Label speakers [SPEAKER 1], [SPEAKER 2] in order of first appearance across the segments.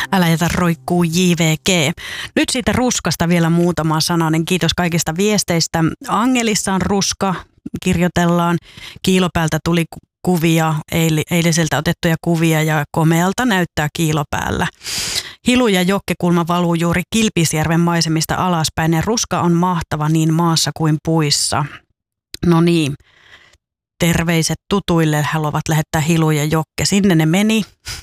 [SPEAKER 1] Älä jätä roikkuu JVG. Nyt siitä ruskasta vielä muutama sananen. Kiitos kaikista viesteistä. Angelissa on ruska, kirjoitellaan. Kiilopäältä tuli kuvia, eiliseltä otettuja kuvia ja komealta näyttää kiilopäällä. Hilu ja jokkekulma valuu juuri Kilpisjärven maisemista alaspäin ja ruska on mahtava niin maassa kuin puissa. No niin, terveiset tutuille, haluavat lähettää Hilu ja Jokke. Sinne ne meni.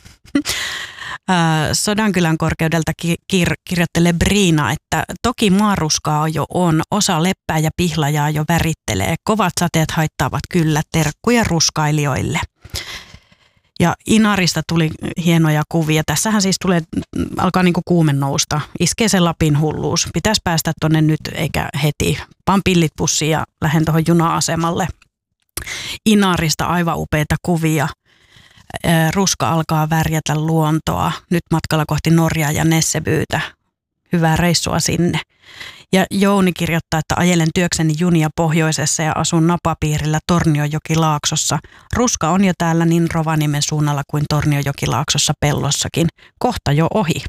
[SPEAKER 1] Sodankylän korkeudelta kirjoittelee Briina, että toki maaruskaa jo on, osa leppää ja pihlajaa jo värittelee. Kovat sateet haittaavat kyllä, terkkuja ruskailijoille. Ja Inarista tuli hienoja kuvia. Tässähän siis alkaa niinku kuume nousta. Iskee se Lapin hulluus. Pitäisi päästä tonne nyt eikä heti. Pan pillit pussiin ja lähden tuohon juna-asemalle. Inarista aivan upeita kuvia. Ruska alkaa värjätä luontoa. Nyt matkalla kohti Norjaa ja Nessebyytä. Hyvää reissua sinne. Ja Jouni kirjoittaa, että ajelen työkseni junia pohjoisessa ja asun napapiirillä Tornionjokilaaksossa. Ruska on jo täällä niin Rovaniemen suunnalla kuin Tornionjokilaaksossa Pellossakin. Kohta jo ohi.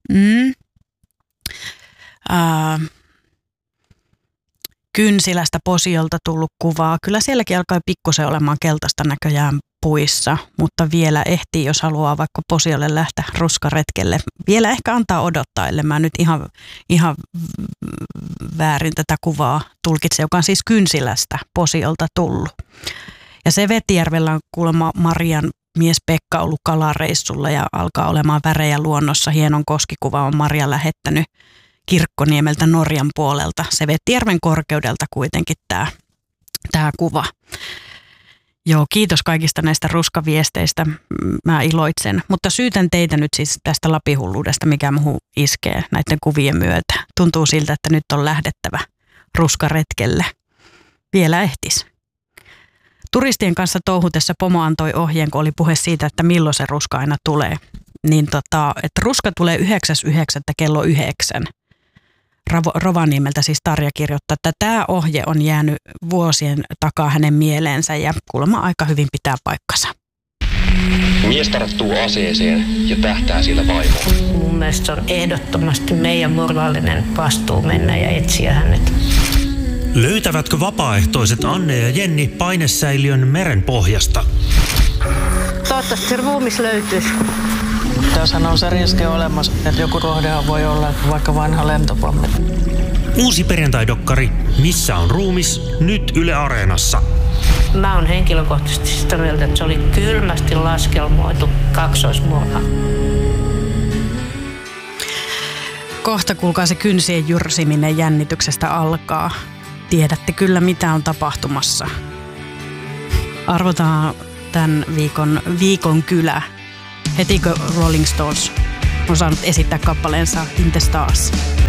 [SPEAKER 1] Kynsilästä Posiolta tullut kuvaa. Kyllä sielläkin alkaa pikkusen olemaan keltaista näköjään puissa, mutta vielä ehtii, jos haluaa vaikka Posiolle lähteä ruskaretkelle. Vielä ehkä antaa odottaa, ellei mä nyt ihan väärin tätä kuvaa tulkitse, joka on siis Kynsilästä Posiolta tullut. Ja se Vetijärvellä on kuulemma Marian mies Pekka ollut kalareissulla ja alkaa olemaan värejä luonnossa. Hienon koskikuva on Maria lähettänyt Kirkkoniemeltä Norjan puolelta. Se Vetijärven korkeudelta kuitenkin tämä kuva. Joo, kiitos kaikista näistä ruskaviesteistä. Mä iloitsen. Mutta syytän teitä nyt siis tästä Lapihulluudesta, mikä muuhun iskee näiden kuvien myötä. Tuntuu siltä, että nyt on lähdettävä ruskaretkelle. Vielä ehtis. Turistien kanssa touhutessa pomo antoi ohjeen, kun oli puhe siitä, että milloin se ruska aina tulee. Niin että ruska tulee 9.9. kello 9. Rovaniemeltä siis Tarja kirjoittaa, että tämä ohje on jäänyt vuosien takaa hänen mieleensä ja kuulemma aika hyvin pitää paikkansa.
[SPEAKER 2] Mies tarttuu aseeseen ja tähtää sillä vaimoon.
[SPEAKER 3] Mun mielestä se on ehdottomasti meidän moraalinen vastuu mennä ja etsiä hänet.
[SPEAKER 4] Löytävätkö vapaaehtoiset Anne ja Jenni painesäiliön meren pohjasta?
[SPEAKER 3] Toivottavasti se ruumis löytyisi.
[SPEAKER 5] Tässähän on se riski olemassa, että joku kohdehan voi olla vaikka vanha lentopommi.
[SPEAKER 4] Uusi perjantai-dokkari Missä on ruumis? Nyt Yle Areenassa.
[SPEAKER 3] Mä oon henkilökohtaisesti sitä mieltä, että se oli kylmästi laskelmoitu kaksoismurha.
[SPEAKER 1] Kohta kuulkaa se kynsien jyrsiminen jännityksestä alkaa. Tiedätte kyllä mitä on tapahtumassa. Arvotaan tämän viikon kylä. Hetikö Rolling Stones on saanut esittää kappaleensa In the Stars?